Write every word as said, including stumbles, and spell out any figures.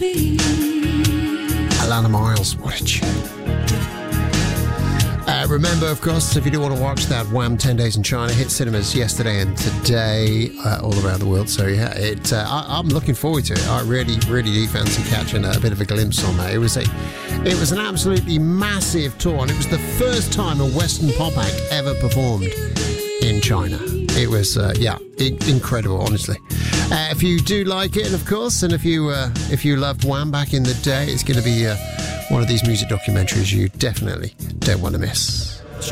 Alana Miles, what a tune. Uh, remember, of course, if you do want to watch that Wham! ten Days in China, hit cinemas yesterday and today uh, all around the world. So, yeah, it. Uh, I, I'm looking forward to it. I really, really do fancy catching a bit of a glimpse on that. It was a, it was an absolutely massive tour, and it was the first time a Western pop act ever performed in China. It was, uh, yeah, I- incredible, honestly. Uh, if you do like it, and of course, and if you uh, if you loved Wham! Back in the day, it's going to be uh, one of these music documentaries you definitely don't want to miss.